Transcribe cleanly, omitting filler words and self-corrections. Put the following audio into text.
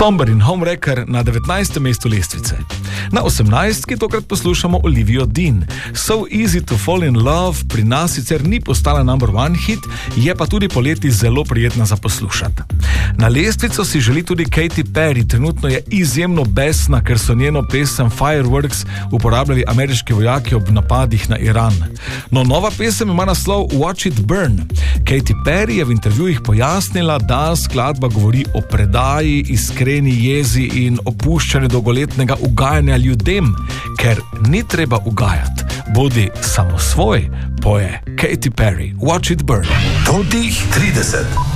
Somber in Homewrecker na 19. mestu lestvice. Na 18. tokrat poslušamo Olivio Dean. So Easy to Fall in Love pri nas sicer ni postala number one hit, je pa tudi poleti zelo prijetna za poslušati. Na lestvico si želi tudi Katy Perry, trenutno je izjemno besna, ker so njeno pesem Fireworks uporabljali ameriški vojaki ob napadih na Iran. No, nova pesem ima naslov Watch It Burn. Katy Perry je v intervjujih pojasnila, da skladba govori o predaji, iskreni jezi in opuščanju dolgoletnega ugajanja ljudem, ker ni treba ugajati. Bodi samo svoj, poje Katy Perry. Watch It Burn. Totih 30.